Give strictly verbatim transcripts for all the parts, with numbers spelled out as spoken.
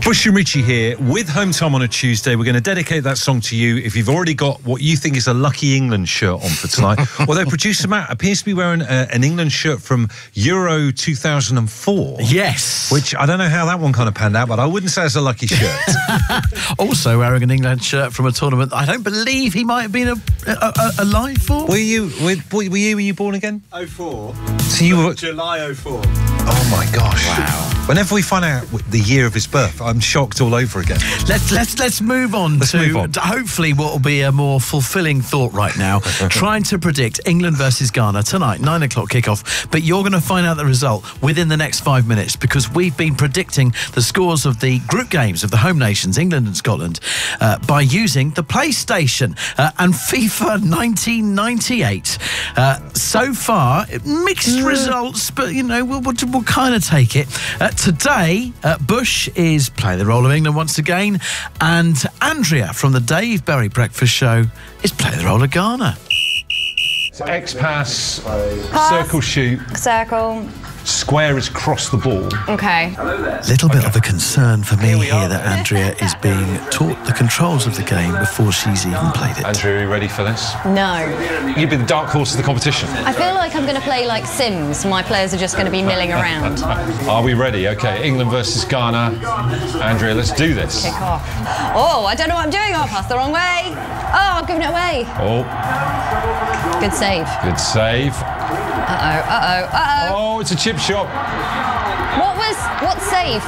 Bush and Richie here with Home Time on a Tuesday. We're going to dedicate that song to you if you've already got what you think is a Lucky England shirt on for tonight. Although producer Matt appears to be wearing a, an England shirt from Euro two thousand four. Yes. Which I don't know how that one kind of panned out, but I wouldn't say it's a lucky shirt. Also wearing an England shirt from a tournament I don't believe he might have been a, a, a, alive for. Were you, were, were you, were you born again? oh four. So you were... July oh four. Oh my gosh. Wow. Whenever we find out the year of his birth, I'm shocked all over again. Let's let's let's move on let's to move on. hopefully what will be a more fulfilling thought right now. Trying to predict England versus Ghana tonight, nine o'clock kickoff. But you're going to find out the result within the next five minutes because we've been predicting the scores of the group games of the home nations, England and Scotland, uh, by using the PlayStation uh, and FIFA nineteen ninety-eight. Uh, so far, mixed results, but you know we'll, we'll, we'll kind of take it. Uh, today, uh, Bush is playing the role of England once again, and Andrea from the Dave Berry Breakfast Show is playing the role of Ghana. So X pass, Pass. circle shoot, Circle. square is cross the ball. Okay. Little bit of a concern for me Here we here are. that Andrea is being taught the controls of the game before she's even played it. Andrew, are you ready for this? No. You've been the dark horse of the competition. I feel like I'm going to play like Sims. My players are just going to be milling around. Are we ready? Okay, England versus Ghana. Andrea, let's do this. Kick off. Oh, I don't know what I'm doing. I'll pass the wrong way. Oh, I've given it away. Oh, Good save. good save. Uh-oh, uh-oh, uh-oh. Oh, it's a chip shot. What was... What save?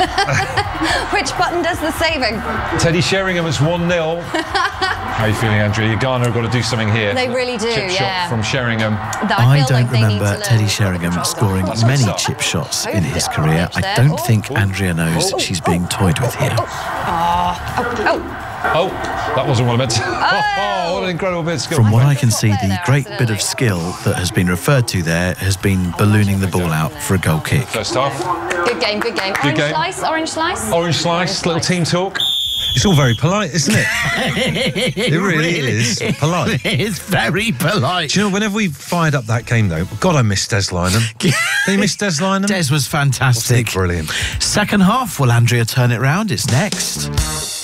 Which button does the saving? Teddy Sheringham, it's one nil. How are you feeling, Andrea? Ghana have got to do something here. They really do, Chip yeah. shot from Sheringham. That I feel don't like they need remember to learn Teddy the Sheringham controls. scoring That's many what's up. chip shots in his career. I don't think Andrea knows she's being toyed with here. Oh, Oh, that wasn't what I meant to. Oh, what an incredible bit of skill. From what I can see, the great bit of skill that has been referred to there has been ballooning the ball out for a goal kick. First half. good game, good game. Orange game. slice, orange slice. Orange slice, little team talk. It's all very polite, isn't it? It really is polite. It's very polite. Do you know, whenever we fired up that game, though, God, I miss Des Lynam. Do you miss Des Lynam? Des was fantastic. Brilliant. Second half, will Andrea turn it round? It's next.